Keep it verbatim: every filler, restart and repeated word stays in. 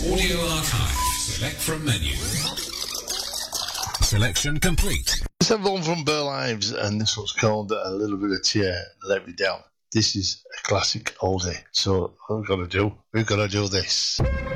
Audio archive. Select from menu. Selection complete. Let's have one from Burl Ives, and this one's called A Little Bit of Tear Let Me Down. This is a classic oldie, so what we've got to do, we've got to do this.